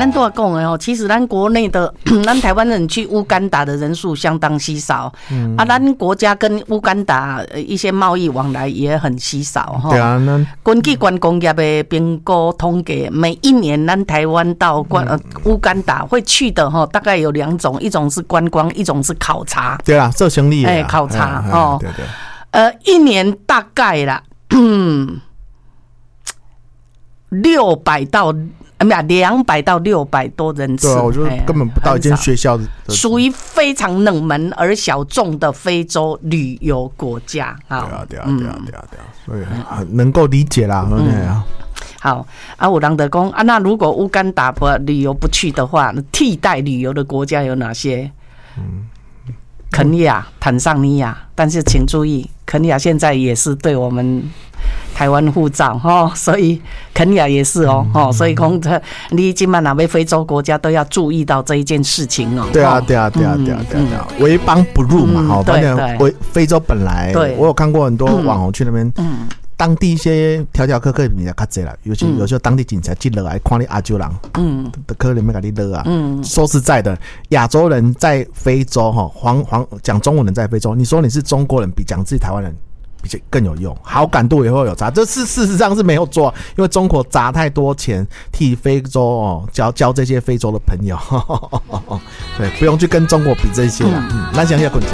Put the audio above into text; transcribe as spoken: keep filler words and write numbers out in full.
咱都要讲的哦，其实咱国内的，咱台湾人去乌干达的人数相当稀少，嗯、啊，咱国家跟乌干达一些贸易往来也很稀少哈。 对啊，那根据观光业的评估统计，每一年咱台湾到关、呃、乌干达会去的哈，大概有两种，一种是观光，一种是考察。 对啊，做生意哎， 考察哎哦， 对对， 呃，一年大概啦，六百到。没有两百到六百多人次， 对啊，我觉得根本不到一间学校的， 属于非常冷门而小众的非洲旅游国家。对啊，对啊，对啊，对啊，对啊，所以很能够理解啦。嗯， 好啊，有人就讲啊，那如果乌干达不旅游不去的话，替代旅游的国家有哪些？嗯，肯亚、坦桑尼亚，但是请注意，肯亚现在也是对我们台湾护照哈，所以肯亚也是哦，哦，所以讲你今晚哪位非洲国家都要注意到这一件事情哦。 对啊，对啊，对啊，对啊，对啊，为邦不入嘛，哈，反正非非洲本来，我有看过很多网红去那边，嗯。当地一些条条客客比较较济啦，尤其有时候当地警察进来看你亚洲人，嗯，可能没给你勒啊。嗯，说实在的，亚洲人在非洲哈，黄黄讲中文人在非洲，你说你是中国人，比讲自己台湾人比较更有用，好感度也会有差。这是事实上是没有做，因为中国砸太多钱替非洲哦教教这些非洲的朋友，对，不用去跟中国比这些啦。嗯，那想想滚钱。